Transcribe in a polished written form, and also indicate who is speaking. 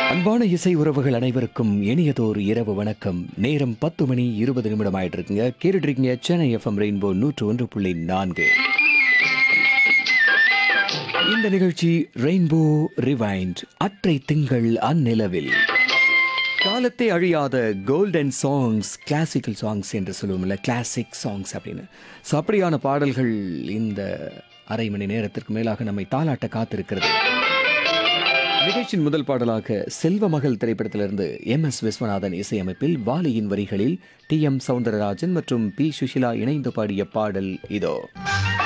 Speaker 1: அன்பான இசை உறவுகள் அனைவருக்கும் இனியதோர் இரவு வணக்கம். நேரம் 10 மணி 20 நிமிடம் ஆயிட்டு இருக்குங்க. கேட்டுட்டு இருக்கீங்க சென்னை எஃப்எம் ரெயின்போ 101.4. இந்த நிகழ்ச்சி ரெயின்போ ரிவைண்ட், அற்றை திங்கள் அந்நிலவில். காலத்தை அழியாத கோல்டன் சாங்ஸ், கிளாசிக்கல் சாங்ஸ் என்று சொல்லுவோம்ல, கிளாசிக் சாங்ஸ் அப்படின்னு. ஸோ அப்படியான பாடல்கள் இந்த அரை மணி நேரத்திற்கு மேலாக நம்மை தாலாட்ட காத்திருக்கிறது. நிகழ்ச்சியின் முதல் பாடலாக செல்வமகள் திரைப்படத்திலிருந்து எம்.எஸ். விஸ்வநாதன் இசையமைப்பில் வாலியின் வரிகளில் டி.எம். சௌந்தரராஜன் மற்றும் பி. சுஷிலா இணைந்து பாடிய பாடல் இதோ.